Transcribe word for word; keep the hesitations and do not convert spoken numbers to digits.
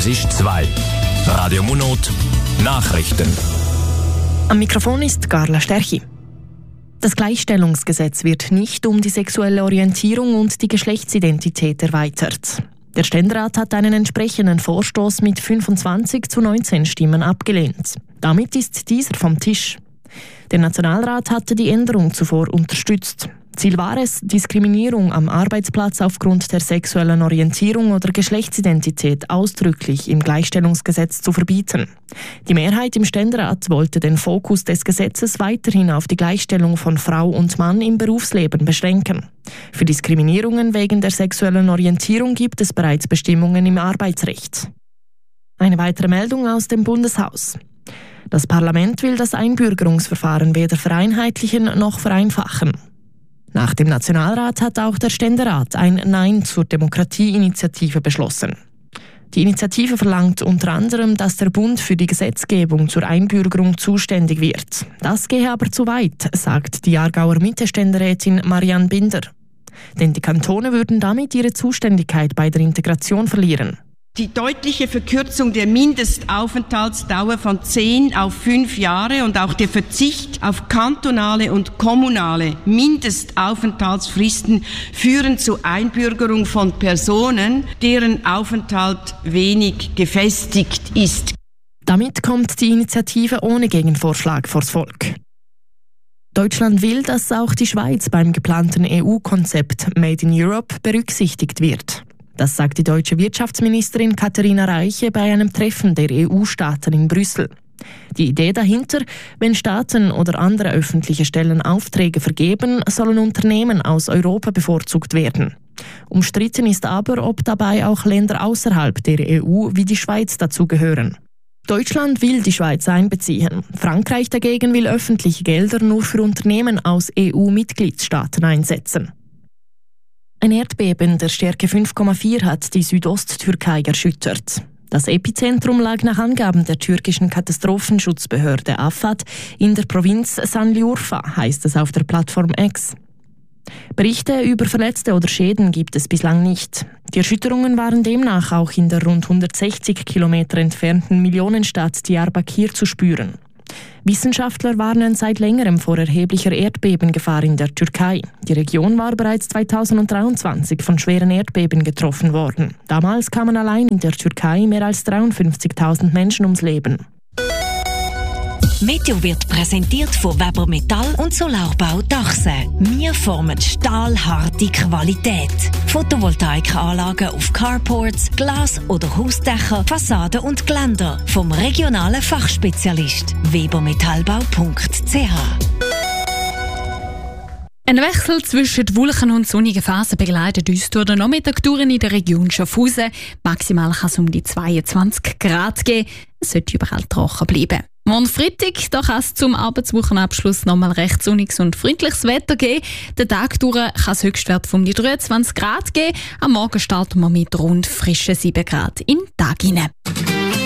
Es ist zwei. Radio Monat Nachrichten. Am Mikrofon ist Carla Sterchi. Das Gleichstellungsgesetz wird nicht um die sexuelle Orientierung und die Geschlechtsidentität erweitert. Der Ständerat hat einen entsprechenden Vorstoß mit fünfundzwanzig zu neunzehn Stimmen abgelehnt. Damit ist dieser vom Tisch. Der Nationalrat hatte die Änderung zuvor unterstützt. Ziel war es, Diskriminierung am Arbeitsplatz aufgrund der sexuellen Orientierung oder Geschlechtsidentität ausdrücklich im Gleichstellungsgesetz zu verbieten. Die Mehrheit im Ständerat wollte den Fokus des Gesetzes weiterhin auf die Gleichstellung von Frau und Mann im Berufsleben beschränken. Für Diskriminierungen wegen der sexuellen Orientierung gibt es bereits Bestimmungen im Arbeitsrecht. Eine weitere Meldung aus dem Bundeshaus. Das Parlament will das Einbürgerungsverfahren weder vereinheitlichen noch vereinfachen. Nach dem Nationalrat hat auch der Ständerat ein Nein zur Demokratieinitiative beschlossen. Die Initiative verlangt unter anderem, dass der Bund für die Gesetzgebung zur Einbürgerung zuständig wird. Das gehe aber zu weit, sagt die Aargauer Mitte-Ständerätin Marianne Binder. Denn die Kantone würden damit ihre Zuständigkeit bei der Integration verlieren. Die deutliche Verkürzung der Mindestaufenthaltsdauer von zehn auf fünf Jahre und auch der Verzicht auf kantonale und kommunale Mindestaufenthaltsfristen führen zur Einbürgerung von Personen, deren Aufenthalt wenig gefestigt ist. Damit kommt die Initiative ohne Gegenvorschlag vors Volk. Deutschland will, dass auch die Schweiz beim geplanten E U-Konzept Made in Europe berücksichtigt wird. Das sagt die deutsche Wirtschaftsministerin Katharina Reiche bei einem Treffen der E U-Staaten in Brüssel. Die Idee dahinter: wenn Staaten oder andere öffentliche Stellen Aufträge vergeben, sollen Unternehmen aus Europa bevorzugt werden. Umstritten ist aber, ob dabei auch Länder außerhalb der E U wie die Schweiz dazugehören. Deutschland will die Schweiz einbeziehen. Frankreich dagegen will öffentliche Gelder nur für Unternehmen aus E U-Mitgliedstaaten einsetzen. Ein Erdbeben der Stärke fünf Komma vier hat die Südosttürkei erschüttert. Das Epizentrum lag nach Angaben der türkischen Katastrophenschutzbehörde AFAD in der Provinz Sanliurfa, heißt es auf der Plattform X. Berichte über Verletzte oder Schäden gibt es bislang nicht. Die Erschütterungen waren demnach auch in der rund hundertsechzig Kilometer entfernten Millionenstadt Diyarbakir zu spüren. Wissenschaftler warnen seit längerem vor erheblicher Erdbebengefahr in der Türkei. Die Region war bereits zweitausenddreiundzwanzig von schweren Erdbeben getroffen worden. Damals kamen allein in der Türkei mehr als dreiundfünfzigtausend Menschen ums Leben. Meteo wird präsentiert von Weber Metall und Solarbau Dachse. Wir formen stahlharte Qualität. Photovoltaikanlagen auf Carports, Glas- oder Hausdächer, Fassaden und Geländer. Vom regionalen Fachspezialist webermetallbau punkt c h. Ein Wechsel zwischen Wolken und sonnigen Phasen begleitet uns durch den Nachmittag durch in der Region Schaffhausen. Maximal kann es um die zweiundzwanzig Grad geben. Es sollte überall trocken bleiben. Morgen Freitag, da kann es zum Arbeitswochenabschluss nochmal recht sonniges und freundliches Wetter geben. Den Tag durch kann es Höchstwert von die dreiundzwanzig Grad geben. Am Morgen starten wir mit rund frischen sieben Grad in den Tag hinein.